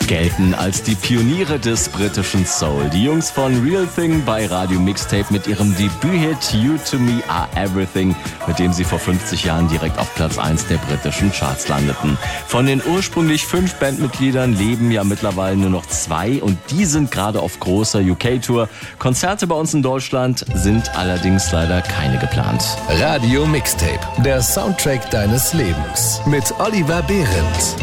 gelten als die Pioniere des britischen Soul. Die Jungs von Real Thing bei Radio Mixtape mit ihrem Debüthit You to Me Are Everything, mit dem sie vor 50 Jahren direkt auf Platz 1 der britischen Charts landeten. Von den ursprünglich 5 Bandmitgliedern leben ja mittlerweile nur noch 2 und die sind gerade auf großer UK-Tour. Konzerte bei uns in Deutschland sind allerdings leider keine geplant. Radio Mixtape, der Soundtrack deines Lebens mit Oliver Behrendt.